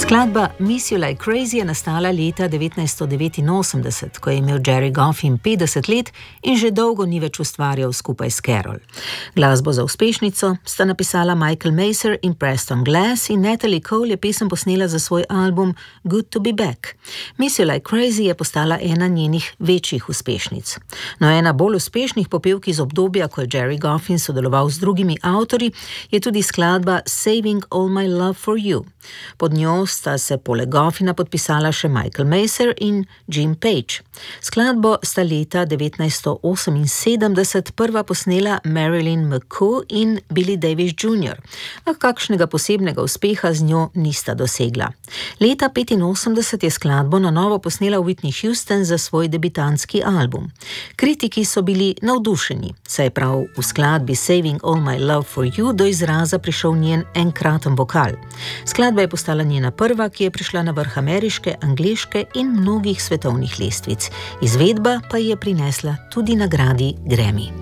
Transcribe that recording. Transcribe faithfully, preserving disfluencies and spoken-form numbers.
Skladba Miss You Like Crazy je nastala leta devetnajststo devetinosemdeset, ko je imel Gerry Goffin petdeset let in že dolgo ni več ustvarjal skupaj s Carol. Glasbo za uspešnico sta napisala Michael Maser in Preston Glass in Natalie Cole je pesem posnela za svoj album Good to be Back. Miss You Like Crazy je postala ena njenih večjih uspešnic. No, ena bolj uspešnih popevk iz obdobja, ko je Gerry Goffin sodeloval z drugimi avtorji, je tudi skladba Saving All My Love for You. Pod njo sta se poleg Goffina podpisala še Michael Maser in Jim Page. Skladbo sta leta devetnajststo oseminsedemdeset prva posnela Marilyn McCoo in Billy Davis junior, a kakšnega posebnega uspeha z njo nista dosegla. Leta petinosemdeset je skladbo na novo posnela Whitney Houston za svoj debitantski album. Kritiki so bili navdušeni, saj je prav v skladbi Saving All My Love for You do izraza prišel njen enkraten vokal. Skladba je postala njena prva, ki je prišla na vrh ameriške, angleške in mnogih svetovnih lestvic. Izvedba pa je prinesla tudi nagradi Grammy.